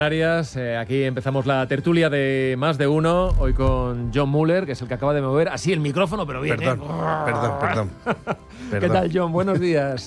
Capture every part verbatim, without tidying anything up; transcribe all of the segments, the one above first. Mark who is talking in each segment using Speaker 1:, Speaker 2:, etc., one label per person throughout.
Speaker 1: Canarias, eh, aquí empezamos la tertulia de Más de Uno, hoy con John Muller, que es el que acaba de mover así el micrófono, pero bien.
Speaker 2: Perdón,
Speaker 1: ¿eh?
Speaker 2: perdón, perdón,
Speaker 1: ¿Qué
Speaker 2: perdón.
Speaker 1: tal, John? Buenos días.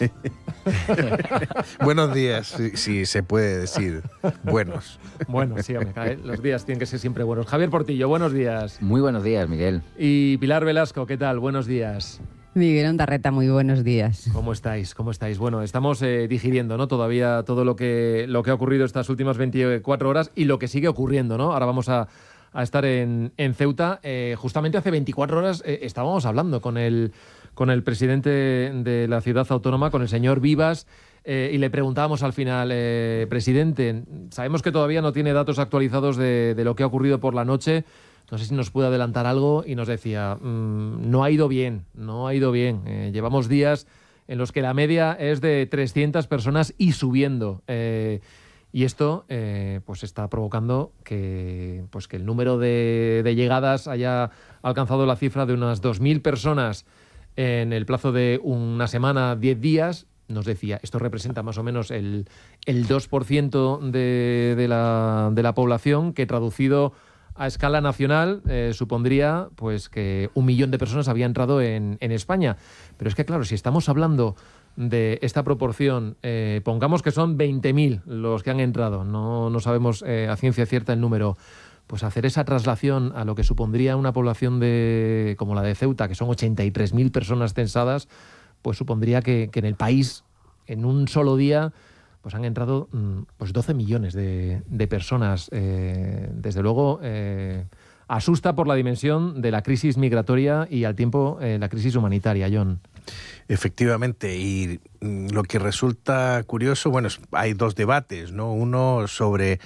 Speaker 2: Buenos días, si, si se puede decir buenos.
Speaker 1: Bueno, sí, hombre, los días tienen que ser siempre buenos. Javier Portillo, buenos días.
Speaker 3: Muy buenos días, Miguel.
Speaker 1: Y Pilar Velasco, ¿qué tal? Buenos días.
Speaker 4: Miguel Ondarreta, muy buenos días.
Speaker 1: ¿Cómo estáis? ¿Cómo estáis? Bueno, estamos eh, digiriendo, ¿no? Todavía todo lo que, lo que ha ocurrido estas últimas veinticuatro horas y lo que sigue ocurriendo, ¿no? Ahora vamos a, a estar en, en Ceuta. Eh, justamente hace veinticuatro horas eh, estábamos hablando con el, con el presidente de la ciudad autónoma, con el señor Vivas, eh, y le preguntábamos al final, eh, presidente, sabemos que todavía no tiene datos actualizados de, de lo que ha ocurrido por la noche. No sé si nos puede adelantar algo, y nos decía, mmm, no ha ido bien, no ha ido bien. Eh, llevamos días en los que la media es de trescientas personas y subiendo. Eh, y esto eh, pues está provocando que, pues que el número de, de llegadas haya alcanzado la cifra de unas dos mil personas en el plazo de una semana, diez días. Nos decía, esto representa más o menos el, el dos por ciento de, de, la, de la población, que traducido a escala nacional eh, supondría pues que un millón de personas había entrado en, en España. Pero es que, claro, si estamos hablando de esta proporción, eh, pongamos que son veinte mil los que han entrado, no, no sabemos eh, a ciencia cierta el número, pues hacer esa traslación a lo que supondría una población de como la de Ceuta, que son ochenta y tres mil personas censadas, pues supondría que, que en el país, en un solo día, pues han entrado pues doce millones de, de personas. Eh, desde luego, eh, asusta por la dimensión de la crisis migratoria y al tiempo eh, la crisis humanitaria, John.
Speaker 2: Efectivamente, y lo que resulta curioso, bueno, hay dos debates, ¿no? Uno sobre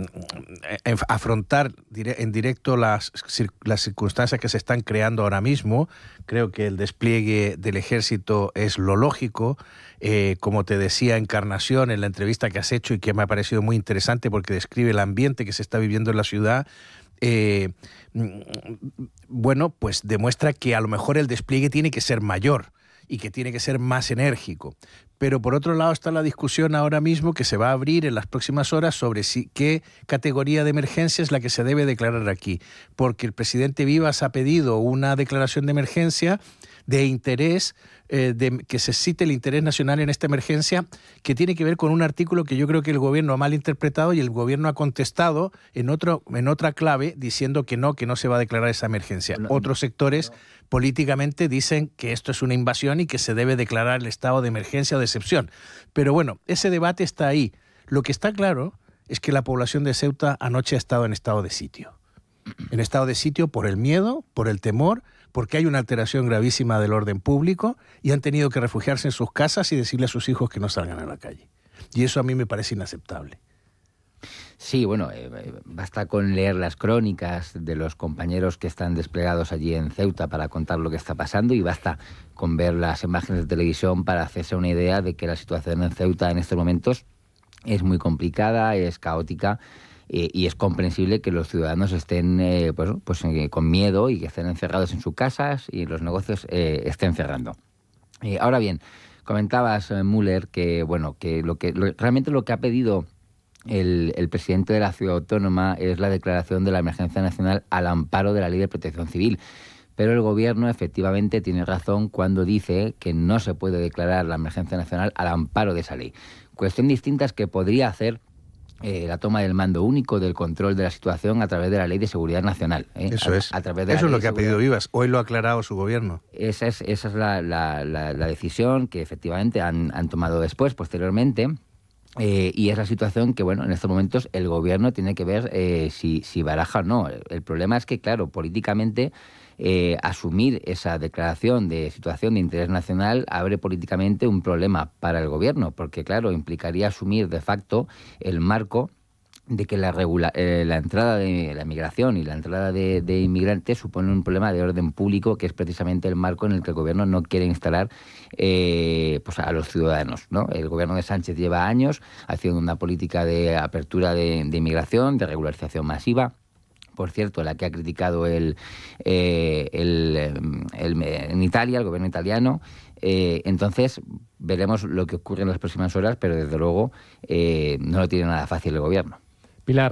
Speaker 2: afrontar en directo las, las circunstancias que se están creando ahora mismo. Creo que el despliegue del ejército es lo lógico. Eh, como te decía Encarnación en la entrevista que has hecho y que me ha parecido muy interesante porque describe el ambiente que se está viviendo en la ciudad, eh, bueno, pues demuestra que a lo mejor el despliegue tiene que ser mayor y que tiene que ser más enérgico. Pero por otro lado está la discusión ahora mismo que se va a abrir en las próximas horas sobre si, qué categoría de emergencia es la que se debe declarar aquí. Porque el presidente Vivas ha pedido una declaración de emergencia de interés, eh, de, que se cite el interés nacional en esta emergencia, que tiene que ver con un artículo que yo creo que el gobierno ha malinterpretado y el gobierno ha contestado en, otro, en otra clave diciendo que no, que no se va a declarar esa emergencia. No, Otros sectores no. políticamente dicen que esto es una invasión y que se debe declarar el estado de emergencia o de excepción. Pero bueno, ese debate está ahí. Lo que está claro es que la población de Ceuta anoche ha estado en estado de sitio. En estado de sitio por el miedo, por el temor, porque hay una alteración gravísima del orden público y han tenido que refugiarse en sus casas y decirle a sus hijos que no salgan a la calle. Y eso a mí me parece inaceptable.
Speaker 3: Sí, bueno, eh, basta con leer las crónicas de los compañeros que están desplegados allí en Ceuta para contar lo que está pasando, y basta con ver las imágenes de televisión para hacerse una idea de que la situación en Ceuta en estos momentos es muy complicada, es caótica. Eh, y es comprensible que los ciudadanos estén eh, pues, pues, eh, con miedo y que estén encerrados en sus casas y los negocios eh, estén cerrando. Eh, ahora bien, comentabas, eh, Müller, que bueno que lo que lo, realmente lo que ha pedido el, el presidente de la ciudad autónoma es la declaración de la emergencia nacional al amparo de la Ley de Protección Civil. Pero el gobierno efectivamente tiene razón cuando dice que no se puede declarar la emergencia nacional al amparo de esa ley. Cuestión distinta es que podría hacer Eh, la toma del mando único del control de la situación a través de la Ley de Seguridad Nacional. ¿eh?
Speaker 2: Eso
Speaker 3: a,
Speaker 2: es.
Speaker 3: A través de
Speaker 2: Eso
Speaker 3: la
Speaker 2: es lo
Speaker 3: ley
Speaker 2: que ha pedido Vivas. Hoy lo ha aclarado su gobierno.
Speaker 3: Esa es, esa es la, la, la, la decisión que efectivamente han, han tomado después, posteriormente. Eh, y es la situación que, bueno, en estos momentos el gobierno tiene que ver eh, si, si baraja o no. El problema es que, claro, políticamente eh, asumir esa declaración de situación de interés nacional abre políticamente un problema para el gobierno, porque, claro, implicaría asumir de facto el marco de que la, regula, eh, la entrada de la migración y la entrada de, de inmigrantes supone un problema de orden público, que es precisamente el marco en el que el gobierno no quiere instalar eh, pues a los ciudadanos, ¿no? El gobierno de Sánchez lleva años haciendo una política de apertura de, de inmigración, de regularización masiva. Por cierto, la que ha criticado el, eh, el, el, en Italia, el gobierno italiano. Eh, entonces, veremos lo que ocurre en las próximas horas, pero desde luego eh, no lo tiene nada fácil el gobierno.